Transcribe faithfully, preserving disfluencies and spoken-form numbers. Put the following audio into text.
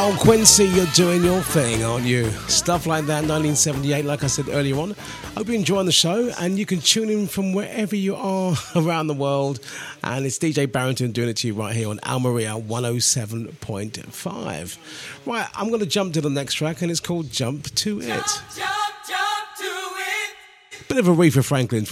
Oh, Quincy, you're doing your thing, aren't you? Stuff like that, nineteen seventy-eight, like I said earlier on. Hope you're enjoying the show, and you can tune in from wherever you are around the world. And it's D J Barrington doing it to you right here on Almeria one oh seven point five. Right, I'm going to jump to the next track, and it's called Jump to It. Jump, jump, jump to it. Bit of Aretha Franklin